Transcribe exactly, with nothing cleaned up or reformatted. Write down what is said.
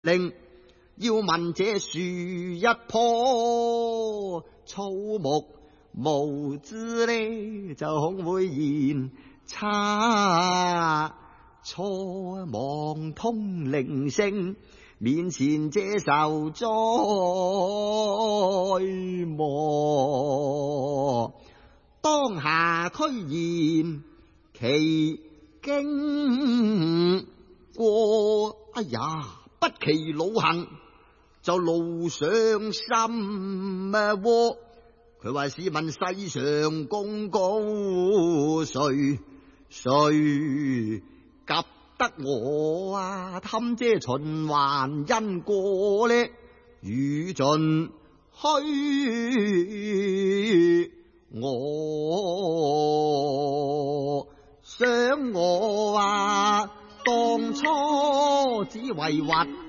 令要問這樹一棵草木無知呢，就恐會言差錯妄通靈性，面前這受災禍。當下區言其經過，哎呀，不其老行就路上心窩。佢話試問世上公告，誰誰及得我啊？氹姐循環因果呢？語盡虛，我想我啊，當初只為畫